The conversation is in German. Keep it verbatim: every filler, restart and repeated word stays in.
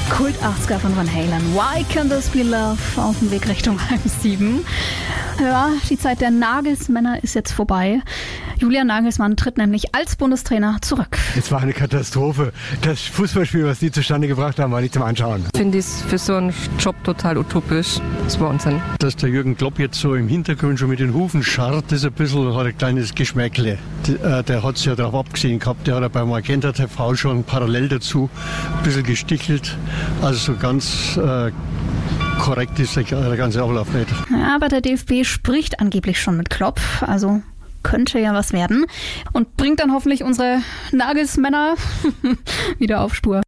Kult-achtziger von Van Halen. Why Can This Be Love? Auf dem Weg Richtung halb sieben. Ja, die Zeit der Nagelsmänner ist jetzt vorbei. Julian Nagelsmann tritt nämlich als Bundestrainer zurück. Es war eine Katastrophe. Das Fußballspiel, was die zustande gebracht haben, war nicht zum Anschauen. Finde ich für so einen Job total utopisch. Das ist Wahnsinn. Dass der Jürgen Klopp jetzt so im Hintergrund schon mit den Hufen scharrt, ist ein bisschen, hat ein kleines Geschmäckle. Der, der hat es ja darauf abgesehen gehabt, der hat ja beim Magenta T V schon parallel dazu ein bisschen gestichelt. Also so ganz äh, korrekt ist der ganze Ablauf nicht. Ja, aber der D F B spricht angeblich schon mit Klopp, also könnte ja was werden und bringt dann hoffentlich unsere Nagelsmänner wieder auf Spur.